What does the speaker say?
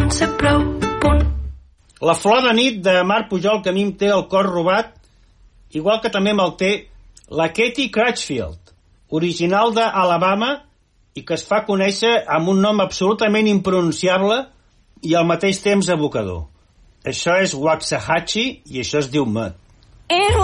ser prou, punt. La flor de nit de Marc Pujol, que a mi em té el cor robat, igual que també me'l té la Katie Crutchfield, original d'Alabama i que es fa conèixer amb un nom absolutament impronunciable i al mateix temps evocador. Això és Waxahachie i això es diu Mud. And